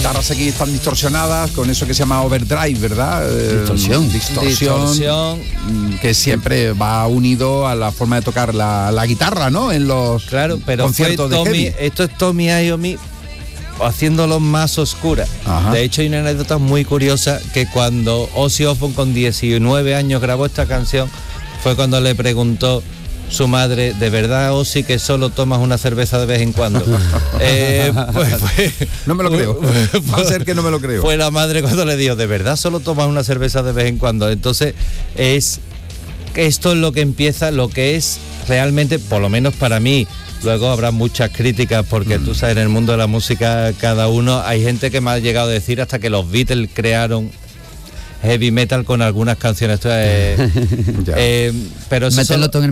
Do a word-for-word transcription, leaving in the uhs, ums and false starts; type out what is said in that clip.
guitarras aquí están distorsionadas con eso que se llama overdrive, ¿verdad? Distorsión. Eh, distorsión, Distorsión. que siempre va unido a la forma de tocar la, la guitarra, ¿no? En los Claro, pero fue conciertos de Tommy, heavy. esto es Tommy Iommi haciéndolo más oscura. Ajá. De hecho, hay una anécdota muy curiosa que cuando Ozzy Osbourne con diecinueve años grabó esta canción, fue cuando le preguntó su madre: ¿de verdad, Ozzy, que solo tomas una cerveza de vez en cuando? eh, pues, fue, No me lo creo. fue- Va a ser que no me lo creo. Fue la madre cuando le dijo: ¿de verdad solo tomas una cerveza de vez en cuando? Entonces, es esto es lo que empieza, lo que es realmente, por lo menos para mí. Luego habrá muchas críticas porque mm. tú sabes, en el mundo de la música cada uno, hay gente que me ha llegado a decir hasta que los Beatles crearon heavy metal con algunas canciones. Esto es, eh, pero eso Mételo solo- todo en el